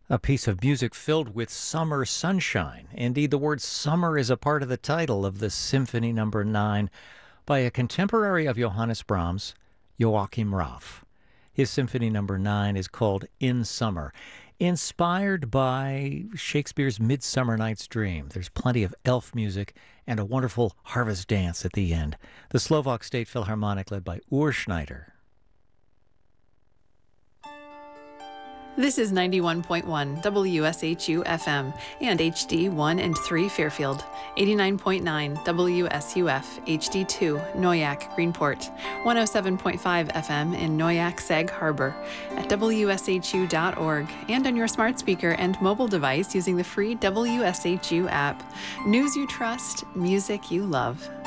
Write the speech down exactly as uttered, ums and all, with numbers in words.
A piece of music filled with summer sunshine. Indeed, the word summer is a part of the title of the Symphony Number nine by a contemporary of Johannes Brahms, Joachim Raff. His Symphony Number nine is called In Summer, inspired by Shakespeare's Midsummer Night's Dream. There's plenty of elf music and a wonderful harvest dance at the end. The Slovak State Philharmonic, led by Ur Schneider. This is ninety-one point one W S H U F M and H D one and three Fairfield, eighty-nine point nine W S U F H D two Noyak Greenport, one oh seven point five F M in Noyak Sag Harbor, at W S H U dot org, and on your smart speaker and mobile device using the free W S H U app. News you trust, music you love.